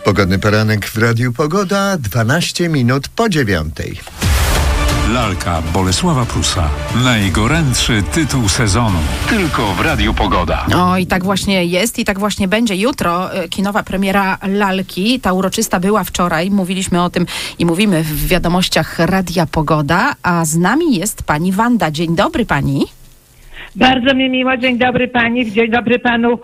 Pogodny poranek w Radiu Pogoda, 12 minut po 9:00. Lalka Bolesława Prusa. Najgorętszy tytuł sezonu. Tylko w Radiu Pogoda. O, i tak właśnie jest i tak właśnie będzie. Jutro kinowa premiera Lalki. Ta uroczysta była wczoraj. Mówiliśmy o tym i mówimy w wiadomościach Radia Pogoda. A z nami jest pani Wanda. Dzień dobry pani. Bardzo mi miło. Dzień dobry pani. Dzień dobry panu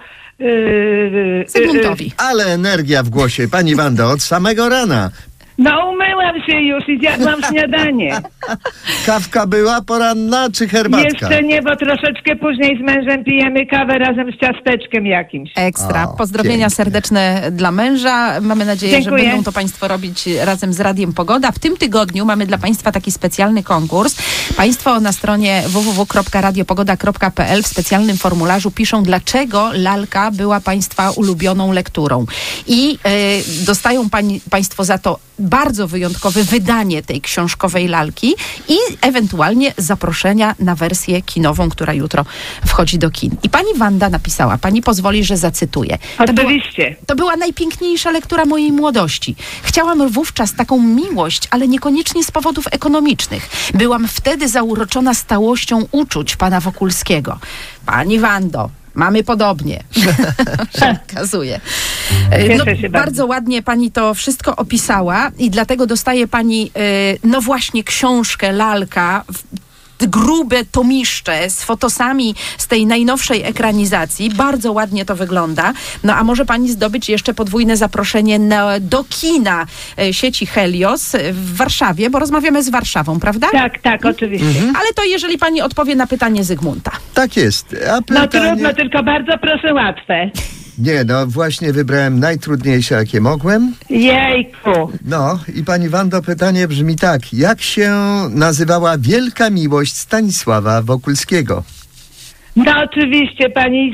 Zygmuntowi. Ale energia w głosie, pani Wando, od samego rana. No umyłam się już i zjadłam śniadanie. Kawka była poranna czy herbatka? Jeszcze nie, bo troszeczkę później z mężem pijemy kawę razem z ciasteczkiem jakimś. Ekstra. O, Pozdrowienia pięknie. serdeczne dla męża. Mamy nadzieję, Dziękuję. że będą to państwo robić razem z Radiem Pogoda. W tym tygodniu mamy dla państwa taki specjalny konkurs. Państwo na stronie www.radiopogoda.pl w specjalnym formularzu piszą, dlaczego Lalka była państwa ulubioną lekturą. I dostają państwo za to bardzo wyjątkowe wydanie tej książkowej Lalki i ewentualnie zaproszenia na wersję kinową, która jutro wchodzi do kin. I pani Wanda napisała, pani pozwoli, że zacytuję. Oczywiście. To była najpiękniejsza lektura mojej młodości. Chciałam wówczas taką miłość, ale niekoniecznie z powodów ekonomicznych. Byłam wtedy zauroczona stałością uczuć pana Wokulskiego. Pani Wando, mamy podobnie. Przekazuję. Cieszę się Bardzo ładnie pani to wszystko opisała i dlatego dostaje pani, no właśnie, książkę Lalka, grube tomiszcze z fotosami z tej najnowszej ekranizacji. Bardzo ładnie to wygląda. No a może pani zdobyć jeszcze podwójne zaproszenie do kina sieci Helios w Warszawie, bo rozmawiamy z Warszawą, prawda? Tak, oczywiście. Ale to jeżeli pani odpowie na pytanie Zygmunta. Tak jest. A No pytanie... trudno, tylko bardzo proszę łatwe. Nie, no właśnie wybrałem najtrudniejsze, jakie mogłem. Jejku. No i pani Wando, pytanie brzmi tak. Jak się nazywała wielka miłość Stanisława Wokulskiego? No oczywiście pani